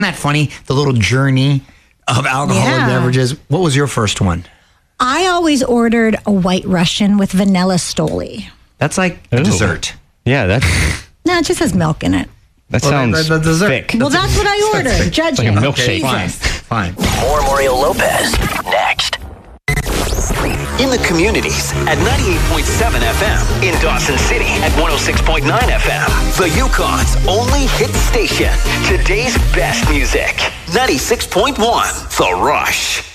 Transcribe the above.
that funny? The little journey of alcoholic beverages. What was your first one? I always ordered a White Russian with vanilla Stoli. That's like a dessert. Yeah, No, it just has milk in it. that sounds the dessert. thick. Well, that's what I ordered. Judge like a me. milkshake. Fine. More Mario Lopez next. In the communities at 98.7 FM. In Dawson City at 106.9 FM. The Yukon's only hit station. Today's best music. 96.1 The Rush.